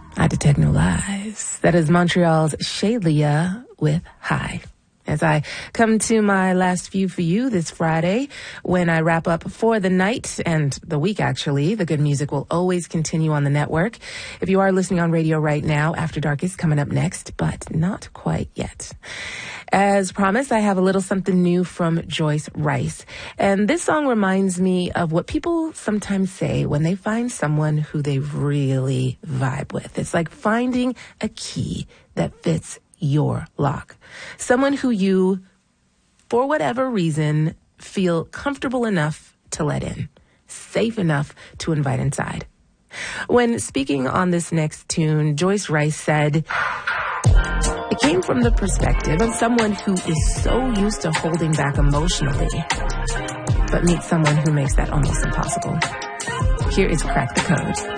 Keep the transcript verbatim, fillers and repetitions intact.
I detect no lies. That is Montreal's Shalia with High. As I come to my last few for you this Friday, when I wrap up for the night and the week, actually, the good music will always continue on the network. If you are listening on radio right now, After Dark is coming up next, but not quite yet. As promised, I have a little something new from Joyce Wrice. And this song reminds me of what people sometimes say when they find someone who they really vibe with. It's like finding a key that fits your lock. Someone who you, for whatever reason, feel comfortable enough to let in, safe enough to invite inside. When speaking on this next tune, Joyce Wrice said, it came from the perspective of someone who is so used to holding back emotionally, but meets someone who makes that almost impossible. Here is Crack the Code.